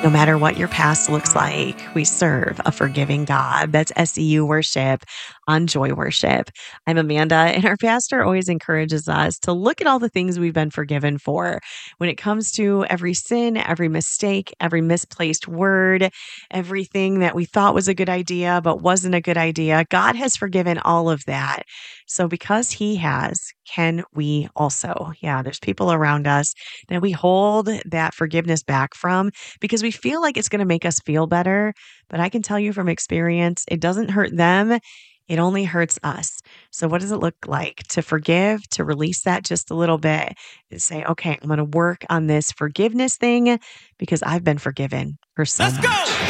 No matter what your past looks like, we serve a forgiving God. That's SEU worship on Joy Worship. I'm Amanda, and our pastor always encourages us to look at all the things we've been forgiven for when it comes to every sin, every mistake, every misplaced word, everything that we thought was a good idea but wasn't a good idea. God has forgiven all of that. So, because He has, can we also? Yeah, there's people around us that we hold that forgiveness back from because we feel like it's going to make us feel better. But I can tell you from experience, it doesn't hurt them. It only hurts us. So, what does it look like to forgive, to release that just a little bit and say, okay, I'm going to work on this forgiveness thing because I've been forgiven for so Let's go. much.